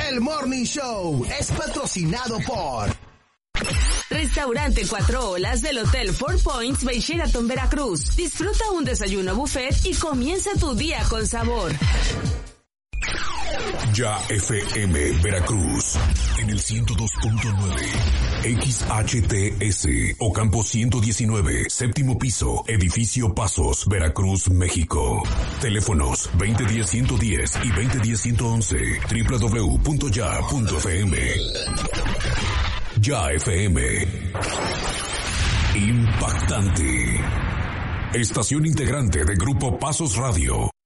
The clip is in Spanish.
El Morning Show es patrocinado por Restaurante 4 Olas del Hotel Four Points by Sheraton Veracruz. Disfruta un desayuno buffet y comienza tu día con sabor. Ya FM Veracruz en el 102.9 XHTS Ocampo 119, séptimo piso, edificio Pasos, Veracruz, México. Teléfonos 2010-110 y 2010-111, www.ya.fm. Ya FM. Impactante. Estación integrante de Grupo Pasos Radio.